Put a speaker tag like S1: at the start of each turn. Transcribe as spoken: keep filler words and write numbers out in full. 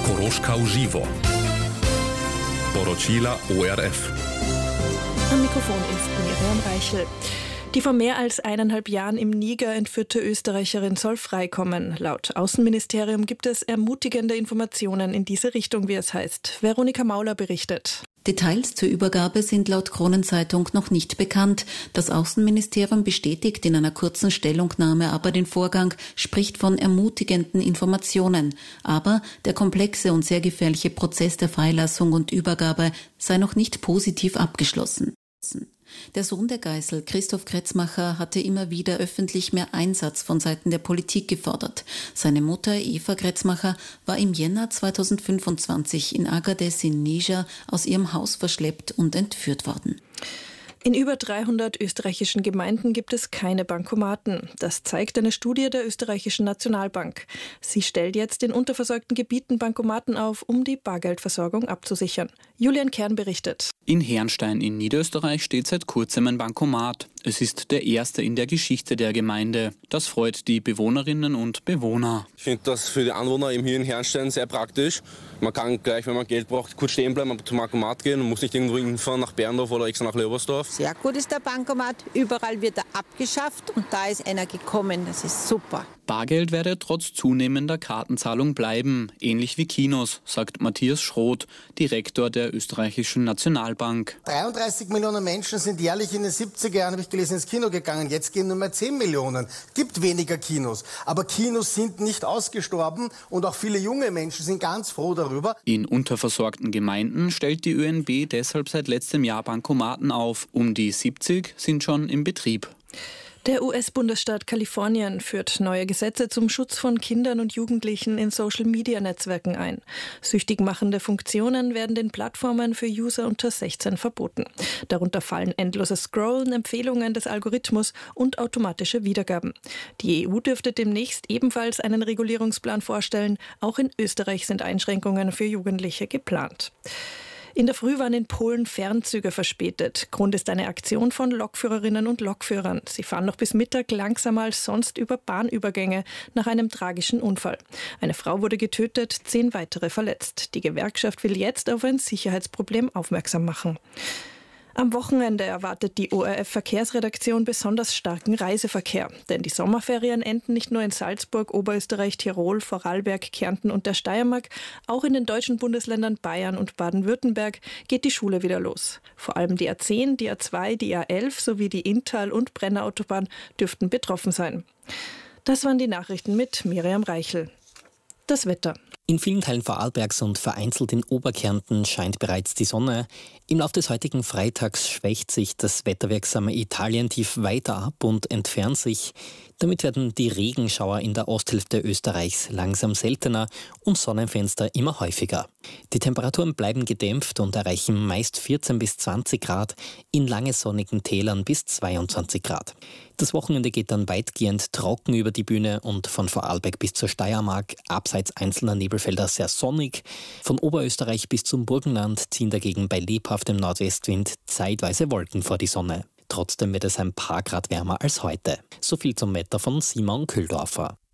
S1: Koroška uživo. Poročila O R F.
S2: Am Mikrofon ist Miriam Reichel. Die vor mehr als eineinhalb Jahren im Niger entführte Österreicherin soll freikommen. Laut Außenministerium gibt es ermutigende Informationen in diese Richtung, wie es heißt. Veronika Mauler berichtet.
S3: Details zur Übergabe sind laut Kronenzeitung noch nicht bekannt. Das Außenministerium bestätigt in einer kurzen Stellungnahme aber den Vorgang, spricht von ermutigenden Informationen. Aber der komplexe und sehr gefährliche Prozess der Freilassung und Übergabe sei noch nicht positiv abgeschlossen. Der Sohn der Geißel, Christoph Kretzmacher, hatte immer wieder öffentlich mehr Einsatz von Seiten der Politik gefordert. Seine Mutter Eva Kretzmacher war im Jänner zweitausendfünfundzwanzig in Agadez in Niger aus ihrem Haus verschleppt und entführt worden.
S2: In über dreihundert österreichischen Gemeinden gibt es keine Bankomaten. Das zeigt eine Studie der österreichischen Nationalbank. Sie stellt jetzt in unterversorgten Gebieten Bankomaten auf, um die Bargeldversorgung abzusichern. Julian Kern berichtet.
S4: In Herrnstein in Niederösterreich steht seit kurzem ein Bankomat. Es ist der erste in der Geschichte der Gemeinde. Das freut die Bewohnerinnen und Bewohner.
S5: Ich finde das für die Anwohner eben hier in Herrnstein sehr praktisch. Man kann gleich, wenn man Geld braucht, kurz stehen bleiben, zum Bankomat gehen und muss nicht irgendwo hinfahren nach Berndorf oder extra nach Leobersdorf.
S6: Sehr gut ist der Bankomat. Überall wird er abgeschafft und da ist einer gekommen. Das ist super.
S4: Bargeld werde trotz zunehmender Kartenzahlung bleiben, ähnlich wie Kinos, sagt Matthias Schroth, Direktor der österreichischen Nationalbank.
S7: dreiunddreißig Millionen Menschen sind jährlich in den siebziger Jahren, habe ich gelesen, ins Kino gegangen. Jetzt gehen nur mehr zehn Millionen. Es gibt weniger Kinos. Aber Kinos sind nicht ausgestorben und auch viele junge Menschen sind ganz froh darüber.
S4: In unterversorgten Gemeinden stellt die Ö N B deshalb seit letztem Jahr Bankomaten auf. Um die siebzig sind schon im Betrieb.
S2: Der U S-Bundesstaat Kalifornien führt neue Gesetze zum Schutz von Kindern und Jugendlichen in Social-Media-Netzwerken ein. Süchtig machende Funktionen werden den Plattformen für User unter sechzehn verboten. Darunter fallen endloses Scrollen, Empfehlungen des Algorithmus und automatische Wiedergaben. Die E U dürfte demnächst ebenfalls einen Regulierungsplan vorstellen. Auch in Österreich sind Einschränkungen für Jugendliche geplant. In der Früh waren in Polen Fernzüge verspätet. Grund ist eine Aktion von Lokführerinnen und Lokführern. Sie fahren noch bis Mittag langsamer als sonst über Bahnübergänge nach einem tragischen Unfall. Eine Frau wurde getötet, zehn weitere verletzt. Die Gewerkschaft will jetzt auf ein Sicherheitsproblem aufmerksam machen. Am Wochenende erwartet die O R F-Verkehrsredaktion besonders starken Reiseverkehr. Denn die Sommerferien enden nicht nur in Salzburg, Oberösterreich, Tirol, Vorarlberg, Kärnten und der Steiermark. Auch in den deutschen Bundesländern Bayern und Baden-Württemberg geht die Schule wieder los. Vor allem die A zehn, die A zwei, die A elf sowie die Inntal- und Brennerautobahn dürften betroffen sein. Das waren die Nachrichten mit Miriam Reichel. Das Wetter.
S8: In vielen Teilen Vorarlbergs und vereinzelt in Oberkärnten scheint bereits die Sonne. Im Laufe des heutigen Freitags schwächt sich das wetterwirksame Italientief weiter ab und entfernt sich. Damit werden die Regenschauer in der Osthälfte Österreichs langsam seltener und Sonnenfenster immer häufiger. Die Temperaturen bleiben gedämpft und erreichen meist vierzehn bis zwanzig Grad, in lange sonnigen Tälern bis zweiundzwanzig Grad. Das Wochenende geht dann weitgehend trocken über die Bühne und von Vorarlberg bis zur Steiermark, abseits einzelner Nebelfelder sehr sonnig. Von Oberösterreich bis zum Burgenland ziehen dagegen bei lebhaftem Nordwestwind zeitweise Wolken vor die Sonne. Trotzdem wird es ein paar Grad wärmer als heute. So viel zum Wetter von Simon Kühldorfer.